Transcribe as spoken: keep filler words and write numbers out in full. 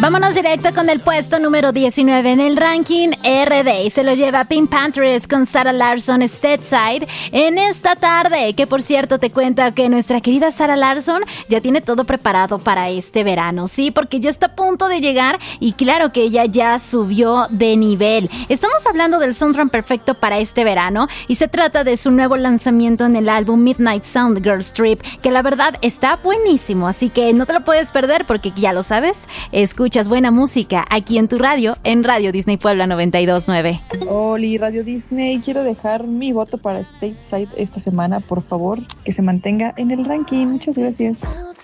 Vámonos directo con el puesto número diecinueve en el ranking R D y se lo lleva Pink Panthers con Sarah Larsson, Stateside en esta tarde, que por cierto te cuenta que nuestra querida Sarah Larsson ya tiene todo preparado para este verano, sí, porque ya está a punto de llegar y claro que ella ya subió de nivel. Estamos hablando del soundtrack perfecto para este verano y se trata de su nuevo lanzamiento en el álbum Midnight Sound Girls Trip, que la verdad está buenísimo, así que no te lo puedes perder porque ya lo sabes, escuchas buena música aquí en tu radio, en Radio Disney Puebla noventa y dos punto nueve. Oli, Radio Disney, quiero dejar mi voto para Stateside esta semana, por favor, que se mantenga en el ranking. Muchas gracias.